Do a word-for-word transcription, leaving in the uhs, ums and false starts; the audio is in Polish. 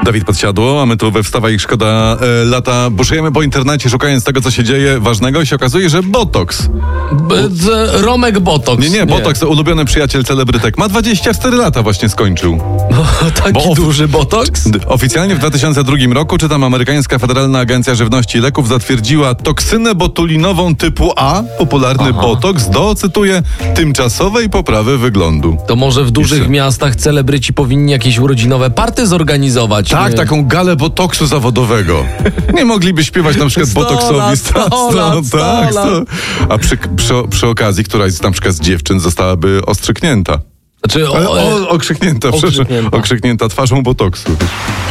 Dawid Podsiadło, a my tu we Wstawaj ich Szkoda e, lata buszujemy po internecie, szukając tego, co się dzieje ważnego i się okazuje, że Botox. B- z- Romek Botox. Nie, nie, Botox, ulubiony przyjaciel celebrytek, ma dwadzieścia cztery lata właśnie skończył. No, taki Bo of- duży Botox? D- Oficjalnie w dwa tysiące drugim roku, czytam, amerykańska Federalna Agencja Żywności i Leków zatwierdziła toksynę botulinową typu A, popularny Aha. Botox, do, cytuję, tymczasowej poprawy wyglądu. To może w dużych Jeszcze. miastach celebryci powinni jakieś urodzinowe party zorganizować? Tak, nie? taką galę botoksu zawodowego. Nie mogliby śpiewać na przykład Sto botoksowi. lat, sto- sto sto- lat, sto tak, lat. sto- A przy, przy, przy okazji któraś z, na przykład z dziewczyn zostałaby ostrzyknięta. Znaczy, o, Ale o, okrzyknięta, przepraszam, okrzyknięta. okrzyknięta twarzą botoksu.